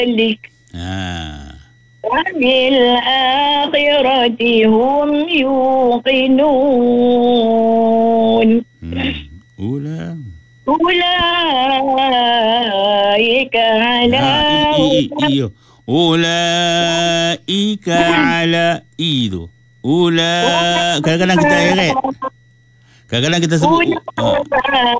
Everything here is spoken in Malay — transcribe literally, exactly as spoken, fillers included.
ذلك Ha. وبالآخرة هم يوقنون Hmm. Ulang. أولئك على Ha, i, i, i, iyo. Ulaika ala itu. Ula, kadang-kadang kita eret. Kadang-kadang kita sebut. Uh,